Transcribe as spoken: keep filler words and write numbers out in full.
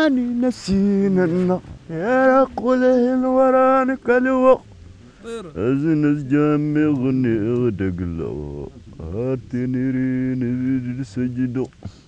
يعني نسينا يا قوله الورانك الوقت أزنز جامي غني غدق له هاتني رين سجدو